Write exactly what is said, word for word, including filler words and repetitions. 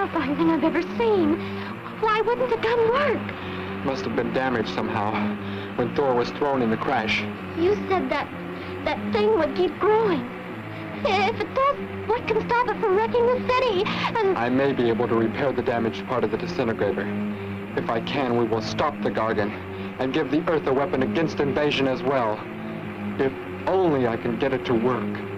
terrifying thing I've ever seen. Why wouldn't the gun work? Must have been damaged somehow when Thor was thrown in the crash. You said that that thing would keep growing. If it does, what can stop it from wrecking the city? And I may be able to repair the damaged part of the disintegrator. If I can, we will stop the Gargan and give the Earth a weapon against invasion as well. If only I can get it to work.